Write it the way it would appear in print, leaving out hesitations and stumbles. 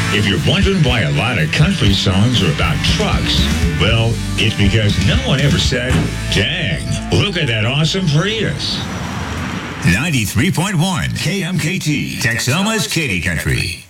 If you're wondering why a lot of country songs are about trucks, well, it's because no one ever said, dang, look at that awesome Prius. 93.1 KMKT, Texoma's Katy Country.